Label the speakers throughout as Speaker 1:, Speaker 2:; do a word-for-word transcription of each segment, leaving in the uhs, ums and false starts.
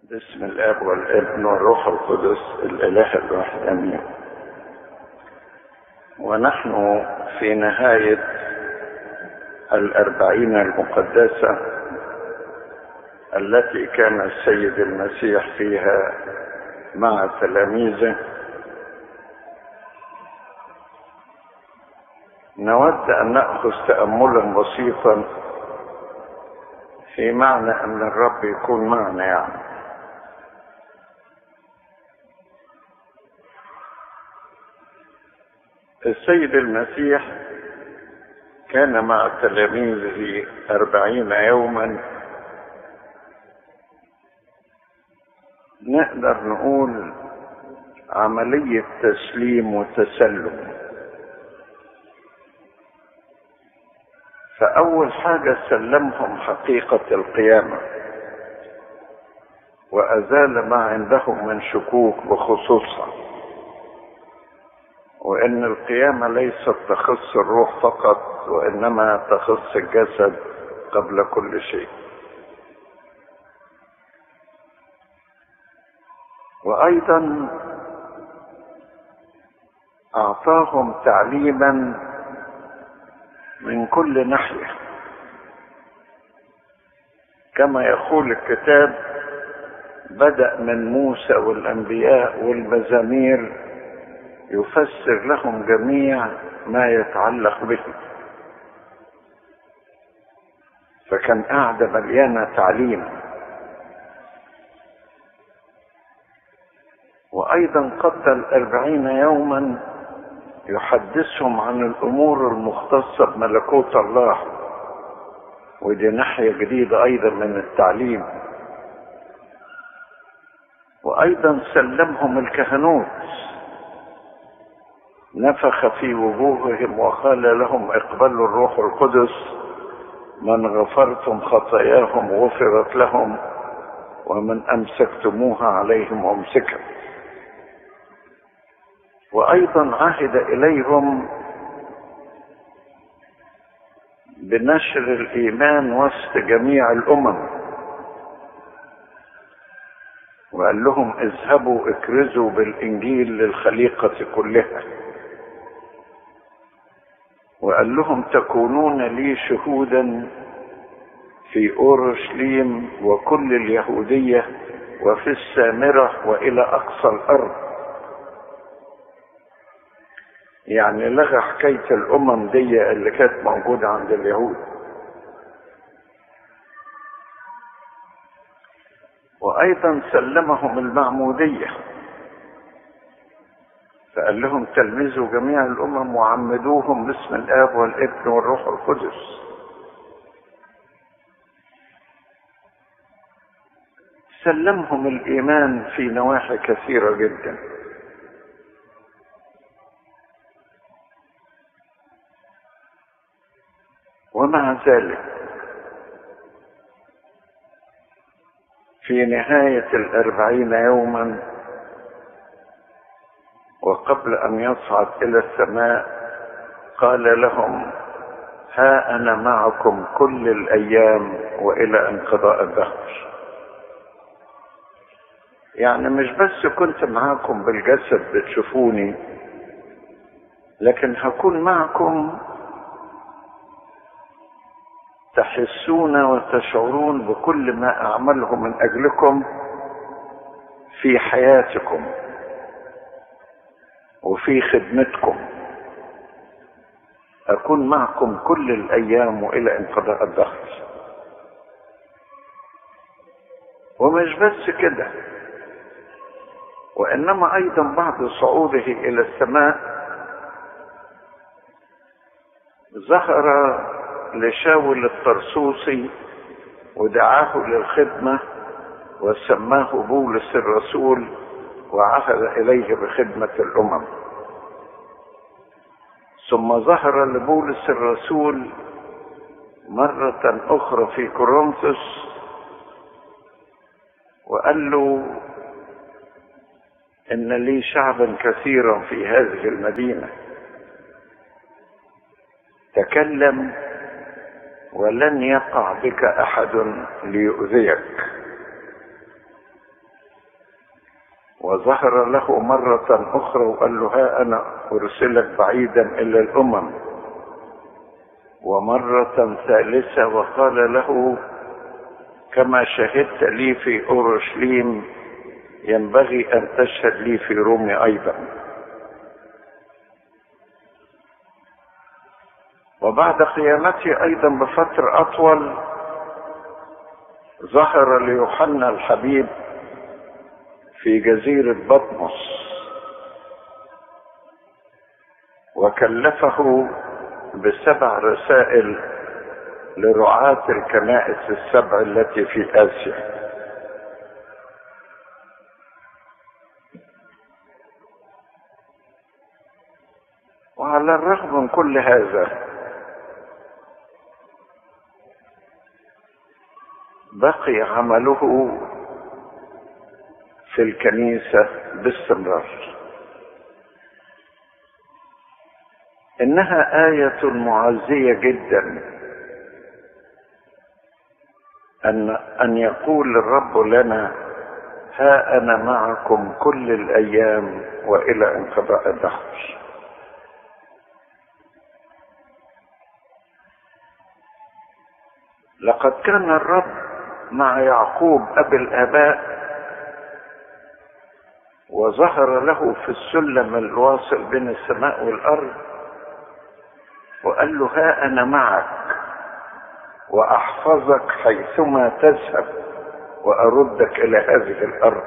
Speaker 1: باسم الاب والابن والروح القدس الاله الواحد امين. ونحن في نهاية الاربعين المقدسة التي كان السيد المسيح فيها مع تلاميذه. نود ان نأخذ تأملا بسيطا في معنى ان الرب يكون معنا. يعني السيد المسيح كان مع تلاميذه أربعين يوما، نقدر نقول عملية تسليم وتسلم. فأول حاجة سلمهم حقيقة القيامة، وأزال ما عندهم من شكوك بخصوصها، وإن القيامة ليست تخص الروح فقط، وإنما تخص الجسد قبل كل شيء. وأيضا أعطاهم تعليما من كل ناحية، كما يقول الكتاب: بدأ من موسى والأنبياء والمزامير يفسر لهم جميع ما يتعلق به. فكان قاعدة مليانة تعليم. وأيضا قضى الأربعين يوما يحدثهم عن الأمور المختصة بملكوت الله، ودي ناحية جديدة أيضا من التعليم. وأيضا سلمهم الكهنوت، نفخ في وجوههم وقال لهم: اقبلوا الروح القدس، من غفرتم خطاياهم غفرت لهم، ومن أمسكتموها عليهم أمسكت. وأيضا عهد إليهم بنشر الإيمان وسط جميع الأمم، وقال لهم: اذهبوا اكرزوا بالإنجيل للخليقة كلها. وقال لهم: تكونون لي شهودا في أورشليم وكل اليهودية وفي السامرة وإلى أقصى الأرض. يعني لغى حكاية الأمم دي اللي كانت موجودة عند اليهود. وأيضا سلمهم المعمودية، فقال لهم: تلمذوا جميع الأمم وعمدوهم باسم الآب والابن والروح القدس. سلمهم الإيمان في نواحي كثيرة جدا. ومع ذلك في نهاية الأربعين يوما وقبل أن يصعد إلى السماء قال لهم: ها أنا معكم كل الأيام وإلى انقضاء الدهر. يعني مش بس كنت معاكم بالجسد بتشوفوني، لكن هكون معكم تحسون وتشعرون بكل ما أعمله من أجلكم في حياتكم وفي خدمتكم. أكون معكم كل الأيام وإلى انقضاء الدهر. ومش بس كده، وإنما أيضا بعد صعوده إلى السماء ظهر لشاول الطرسوسي ودعاه للخدمة وسماه بولس الرسول، وعهد إليه بخدمة الأمم. ثم ظهر لبولس الرسول مرة أخرى في كورنثوس وقال له: إن لي شعبا كثيرا في هذه المدينة، تكلم ولن يقع بك أحد ليؤذيك. وظهر له مرة أخرى وقال له ها أنا أرسلك بعيدا إلى الأمم. ومرة ثالثة وقال له كما شهدت لي في أورشليم ينبغي أن تشهد لي في رومي أيضا. وبعد قيامته أيضا بفترة أطول ظهر ليوحنا الحبيب في جزيرة بطمس وكلفه بسبع رسائل لرعاة الكنائس السبع التي في آسيا. وعلى الرغم من كل هذا بقي عمله في الكنيسة باستمرار. إنها آية معزية جدا أن أن يقول الرب لنا ها أنا معكم كل الأيام وإلى انقضاء الدهر. لقد كان الرب مع يعقوب أبي الآباء وظهر له في السلم الواصل بين السماء والأرض وقال له ها أنا معك وأحفظك حيثما تذهب وأردك إلى هذه الأرض.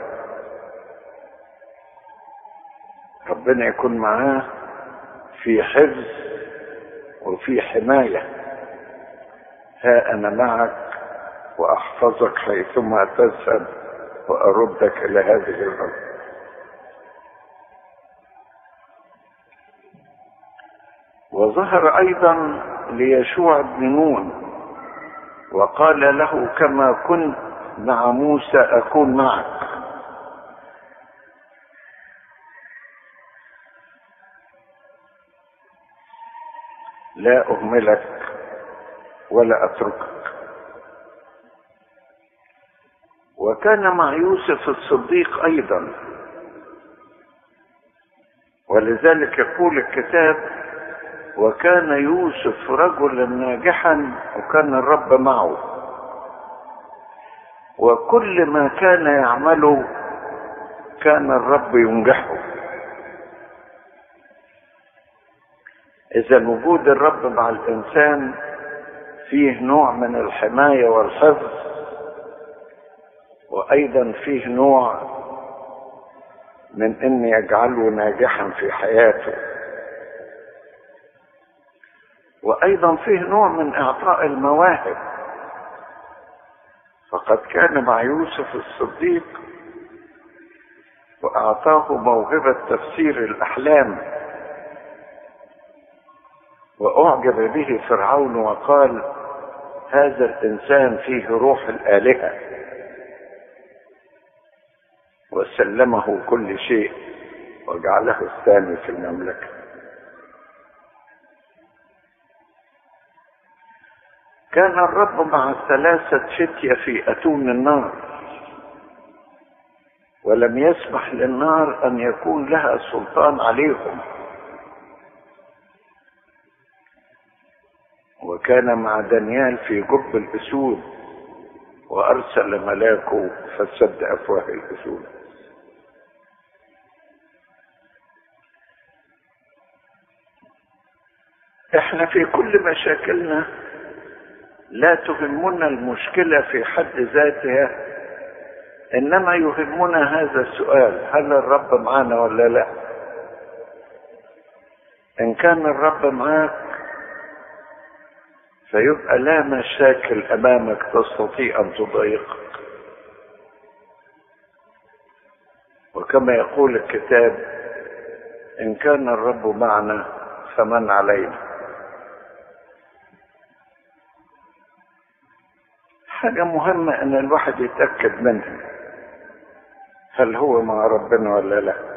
Speaker 1: ربنا يكون معاه في حفظ وفي حماية. ها أنا معك وأحفظك حيثما تذهب وأردك إلى هذه الأرض. وظهر أيضا ليشوع بن نون وقال له كما كنت مع موسى أكون معك. لا أهملك ولا أتركك. وكان مع يوسف الصديق أيضا، ولذلك يقول الكتاب وكان يوسف رجلا ناجحا وكان الرب معه وكل ما كان يعمله كان الرب ينجحه. إذا وجود الرب مع الإنسان فيه نوع من الحماية والحفظ، وأيضا فيه نوع من أن يجعله ناجحا في حياته، وأيضا فيه نوع من إعطاء المواهب. فقد كان مع يوسف الصديق وأعطاه موهبة تفسير الأحلام، وأعجب به فرعون وقال هذا الإنسان فيه روح الآلهة، وسلمه كل شيء وجعله الثاني في المملكة. كان الرب مع ثلاثة فتية في أتون النار، ولم يسمح للنار أن يكون لها سلطان عليهم. وكان مع دانيال في جب الأسود وأرسل ملاكه فسد أفواه الأسود. احنا في كل مشاكلنا لا تهمنا المشكلة في حد ذاتها، إنما يهمنا هذا السؤال: هل الرب معنا ولا لا؟ إن كان الرب معك فيبقى لا مشاكل أمامك تستطيع أن تضايقك. وكما يقول الكتاب: إن كان الرب معنا فمن علينا. حاجة مهمة أن الواحد يتأكد منها، هل هو مع ربنا ولا لا؟